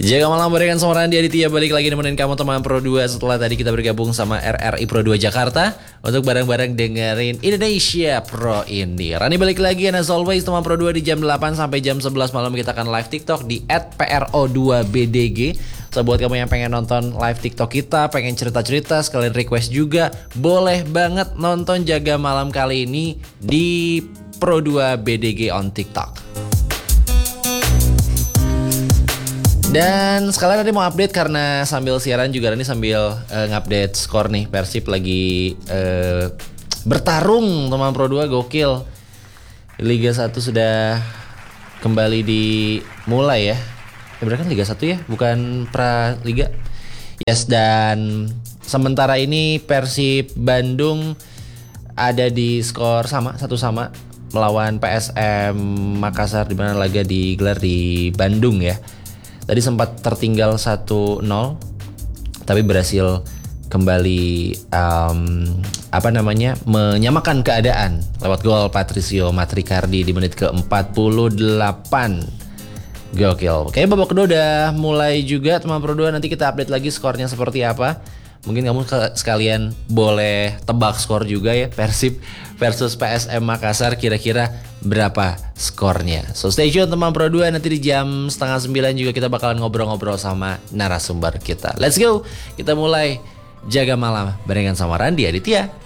Jaga malam barengan sama Randy Aditya, balik lagi nemenin kamu teman Pro 2 setelah tadi kita bergabung sama RRI Pro 2 Jakarta untuk bareng-bareng dengerin Indonesia Pro Indie. Randy balik lagi, and as always teman Pro 2 di jam 8 sampai jam 11 malam kita akan live TikTok di @pro2bdg. So buat kamu yang pengen nonton live TikTok kita, pengen cerita-cerita, sekalian request juga, boleh banget nonton Jaga Malam kali ini di Pro 2 BDG on TikTok. Dan sekalian tadi mau update karena sambil siaran juga nih sambil ngupdate skor nih. Persib lagi bertarung teman Pro 2, gokil. Liga 1 sudah kembali dimulai ya. Berarti kan Liga 1 ya, bukan Pra Liga. Yes, dan sementara ini Persib Bandung ada di skor sama, 1-1 melawan PSM Makassar di mana laga digelar di Bandung ya. Tadi sempat tertinggal 1-0 tapi berhasil kembali menyamakan keadaan lewat gol Patricio Matricardi di menit ke-48. Gokil. Kayaknya babak kedua udah mulai juga teman Pro 2, nanti kita update lagi skornya seperti apa. Mungkin kamu sekalian boleh tebak skor juga ya, Persib versus PSM Makassar, kira-kira berapa skornya. So stay tune teman Pro 2, nanti di jam 8:30 juga kita bakalan ngobrol-ngobrol sama narasumber kita. Let's go, kita mulai Jaga Malam barengan sama Randy Aditya.